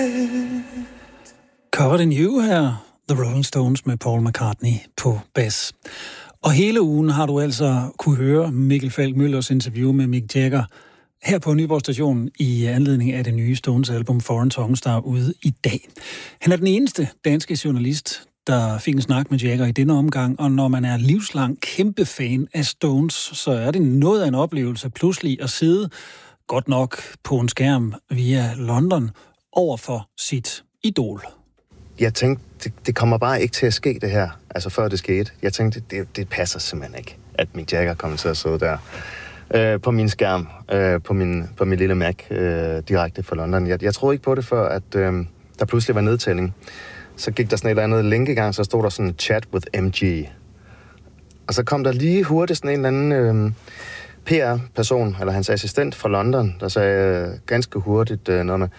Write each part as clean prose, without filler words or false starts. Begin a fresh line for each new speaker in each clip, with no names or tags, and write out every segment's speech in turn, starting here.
Covered in You her, The Rolling Stones med Paul McCartney på bas. Og hele ugen har du altså kunne høre Mikkel Falk Møllers interview med Mick Jagger her på Nyborg Station i anledning af det nye Stones album Foreign Songs, der er ude i dag. Han er den eneste danske journalist, der fik en snak med Jagger i denne omgang, og når man er livslang kæmpe fan af Stones, så er det noget af en oplevelse pludselig at sidde godt nok på en skærm via London over for sit idol.
Jeg tænkte, det kommer bare ikke til at ske det her, altså før det skete. Jeg tænkte, det passer simpelthen ikke, at Mick Jagger kommer til at sidde der på min skærm, på min lille Mac, direkte fra London. Jeg troede ikke på det før, at der pludselig var nedtælling. Så gik der sådan et eller andet link i gang, så stod der sådan chat with MG. Og så kom der lige hurtigt sådan en eller anden PR-person, eller hans assistent fra London, der sagde ganske hurtigt noget med...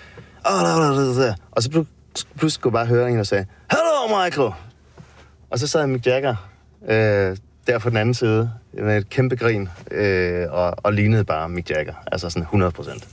Og så pludselig skulle bare høre en, der sagde, "Hello, Michael!" Og så sad Mick Jagger der på den anden side med et kæmpe grin og lignede bare Mick Jagger. Altså sådan 100%.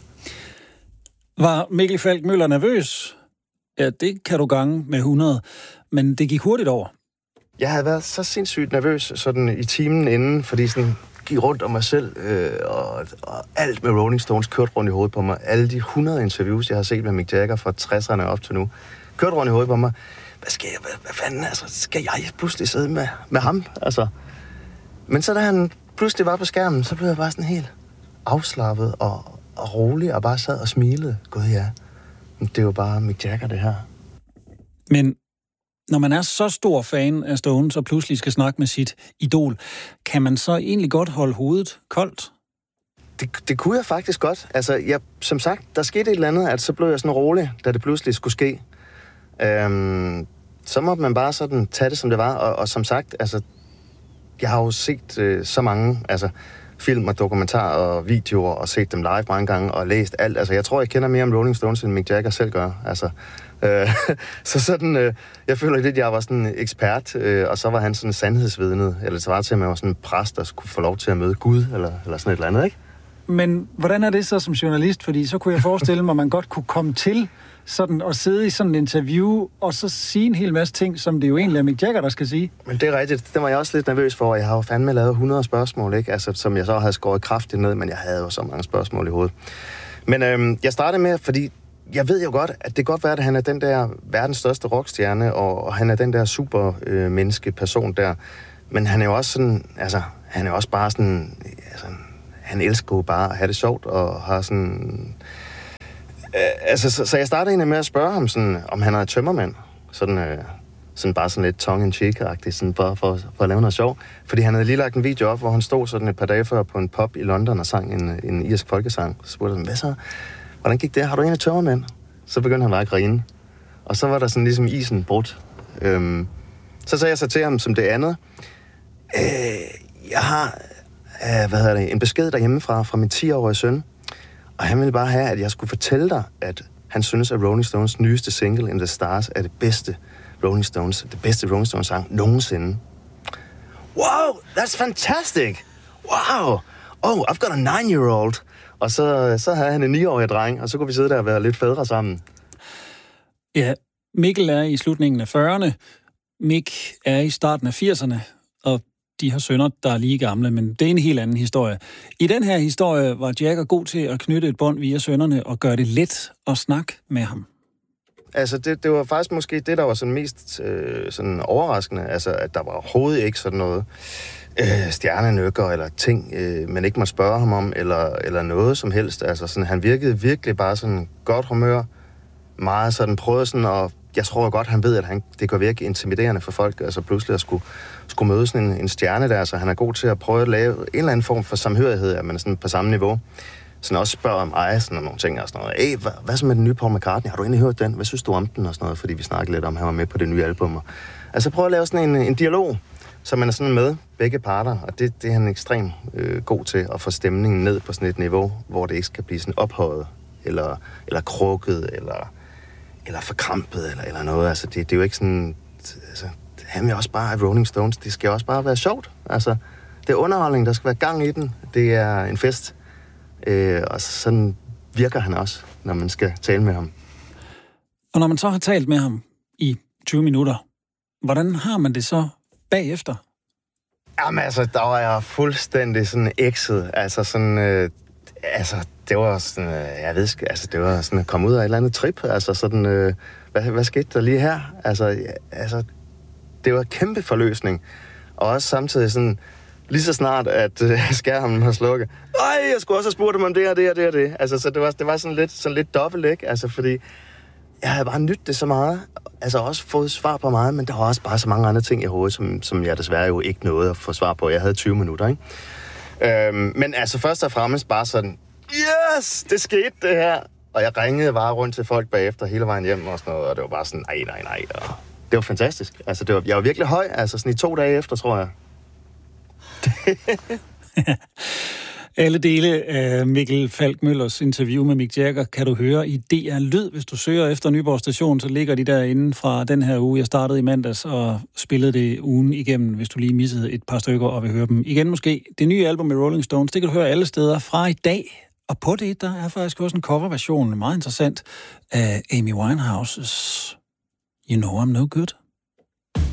Var Mikkel Falk Møller nervøs? Ja, det kan du gange med 100, men det gik hurtigt over. Jeg
havde været så sindssygt nervøs sådan i timen inden, fordi sådan gik rundt om mig selv, og alt med Rolling Stones kørte rundt i hovedet på mig. Alle de 100 interviews, jeg har set med Mick Jagger fra 60'erne op til nu, kørte rundt i hovedet på mig. Hvad fanden, altså, skal jeg pludselig sidde med ham? Altså. Men så da han pludselig var på skærmen, så blev jeg bare sådan helt afslappet og rolig, og bare sad og smilede. Gud ja, det er jo bare Mick Jagger, det her.
Men når man er så stor fan af Stones, og pludselig skal snakke med sit idol, kan man så egentlig godt holde hovedet koldt?
Det kunne jeg faktisk godt. Altså, som sagt, der skete et eller andet, at så blev jeg sådan rolig, da det pludselig skulle ske. Så må man bare sådan tage det, som det var. Og som sagt, altså, jeg har jo set så mange film og dokumentarer og videoer, og set dem live mange gange, og læst alt. Altså, jeg tror, jeg kender mere om Rolling Stones, end Mick Jagger selv gør. Altså, så sådan, jeg føler lidt, at jeg var sådan en ekspert, og så var han sådan sandhedsvidnet, eller så var det til, at man var sådan en præst, der skulle få lov til at møde Gud, eller sådan et eller andet, ikke?
Men hvordan er det så som journalist? Fordi så kunne jeg forestille mig, at man godt kunne komme til sådan at sidde i sådan en interview, og så sige en hel masse ting, som det jo egentlig er Mick Jagger, der skal sige.
Men det er rigtigt. Det var jeg også lidt nervøs for. Jeg har jo fandme lavet 100 spørgsmål, ikke? Altså, som jeg så havde skåret kraftigt ned, men jeg havde jo så mange spørgsmål i hovedet. Men jeg startede med, fordi jeg ved jo godt, at det godt være, at han er den der verdens største rockstjerne, og han er den der super menneskeperson der. Men han er jo også sådan, altså, han er også bare sådan, altså, han elsker jo bare at have det sjovt, og har sådan... Så jeg startede egentlig med at spørge ham, sådan, om han er tømmermand. Sådan bare sådan lidt tongue-in-cheek-agtigt, sådan for at lave noget sjov. Fordi han havde lige lagt en video op, hvor han stod sådan et par dage før på en pub i London og sang en irsk folkesang. Så spurgte han, hvad så? Hvordan gik det? Har du egentlig tømmermand? Så begyndte han bare at grine. Og så var der sådan ligesom isen brudt. Så sagde jeg så til ham som det andet. Jeg har en besked derhjemmefra fra min 10-årige søn. Og han ville bare have, at jeg skulle fortælle dig, at han synes, at Rolling Stones nyeste single, In the Stars, er det bedste Rolling Stones sang nogensinde. Wow, that's fantastic! Wow! Oh, I've got a 9-year-old. Og så havde han en 9-årig dreng, og så kunne vi sidde der og være lidt fædre sammen.
Ja, Mikkel er i slutningen af 40'erne. Mick er i starten af 80'erne, og de har sønner, der er lige gamle, men det er en helt anden historie. I den her historie var Jagger god til at knytte et bånd via sønnerne og gøre det let at snakke med ham.
Altså, det var faktisk måske det, der var sådan mest sådan overraskende. Altså, at der var overhovedet ikke sådan noget stjernenykker eller ting, man ikke må spørge ham om, eller noget som helst. Altså, sådan, han virkede virkelig bare sådan godt humør. Meget sådan, prøvede sådan, og jeg tror godt, han ved, at det kan virke intimiderende for folk, altså pludselig at skulle møde sådan en stjerne der, så han er god til at prøve at lave en eller anden form for samhørighed, at man er sådan på samme niveau. Sådan også spørger om sådan nogle ting og sådan noget. Hvad så med den nye Paul McCartney? Har du egentlig hørt den? Hvad synes du om den? Og sådan noget, fordi vi snakkede lidt om, han var med på det nye album. Altså prøve at lave sådan en dialog, så man er sådan med begge parter, og det er han ekstremt god til at få stemningen ned på sådan et niveau, hvor det ikke skal blive sådan ophøjet, eller krukket, eller forkrampet, eller noget. Altså, det er jo ikke sådan... Altså, han er også bare Rolling Stones. Det skal også bare være sjovt. Altså, det er underholdning, der skal være gang i den. Det er en fest. Og sådan virker han også, når man skal tale med ham.
Og når man så har talt med ham i 20 minutter, hvordan har man det så bagefter?
Jamen altså, der var jeg fuldstændig sådan ekset. Altså sådan, det var sådan, jeg ved ikke, altså det var sådan at komme ud af et eller andet trip. Altså sådan, hvad skete der lige her? Altså, det var en kæmpe forløsning. Og også samtidig sådan, lige så snart, at skærmen var slukket. Jeg skulle også have spurgt dem om det og det og det og det. Altså, så det var sådan lidt dobbelt, ikke? Altså, fordi jeg havde bare nydt det så meget. Altså, også fået svar på meget, men der var også bare så mange andre ting i hovedet, som jeg desværre jo ikke nåede at få svar på. Jeg havde 20 minutter, ikke? Men altså, først og fremmest bare sådan, yes, det skete det her. Og jeg ringede bare rundt til folk bagefter hele vejen hjem og sådan noget, og det var bare sådan, nej. Og det var fantastisk. Altså, jeg var virkelig høj, altså sådan i 2 dage efter, tror jeg.
Alle dele af Mikkel Falk Møllers interview med Mick Jagger kan du høre i DR Lyd. Hvis du søger efter Nyborg Station, så ligger de derinde fra den her uge. Jeg startede i mandags og spillede det ugen igennem, hvis du lige missede et par stykker og vil høre dem igen måske. Det nye album med Rolling Stones, det kan du høre alle steder fra i dag. Og på det, der er faktisk også en coverversion, meget interessant, af Amy Winehouse's You Know I'm No Good.